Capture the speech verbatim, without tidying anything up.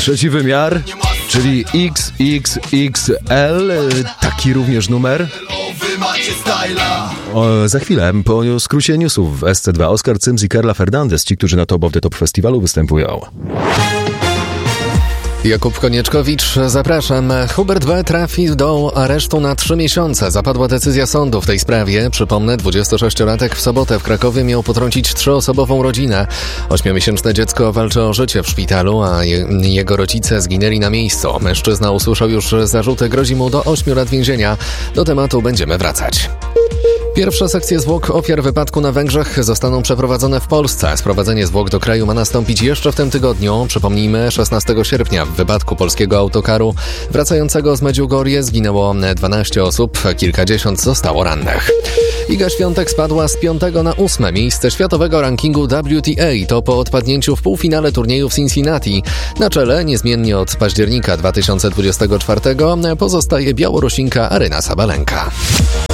Trzeci wymiar, czyli X X X L, taki również numer. O, za chwilę, po skrócie newsów w S C dwa Oskar Cyms i Carla Fernandez, ci, którzy na Top of the Top Festiwalu występują. Jakub Konieczkowicz, zapraszam. Hubert B. trafi do aresztu na trzy miesiące. Zapadła decyzja sądu w tej sprawie. Przypomnę, dwudziestosześciolatek w sobotę w Krakowie miał potrącić trzyosobową rodzinę. Ośmiomiesięczne dziecko walczy o życie w szpitalu, a je, jego rodzice zginęli na miejscu. Mężczyzna usłyszał już zarzuty, grozi mu do ośmiu lat więzienia. Do tematu będziemy wracać. Pierwsze sekcje zwłok ofiar wypadku na Węgrzech zostaną przeprowadzone w Polsce. Sprowadzenie zwłok do kraju ma nastąpić jeszcze w tym tygodniu. Przypomnijmy, szesnastego sierpnia w wypadku polskiego autokaru wracającego z Medjugorje zginęło dwanaście osób, kilkadziesiąt zostało rannych. Iga Świątek spadła z piątego na ósme miejsce światowego rankingu W T A. To po odpadnięciu w półfinale turnieju w Cincinnati. Na czele niezmiennie od października dwa tysiące dwudziestego czwartego pozostaje Białorusinka Aryna Sabalenka.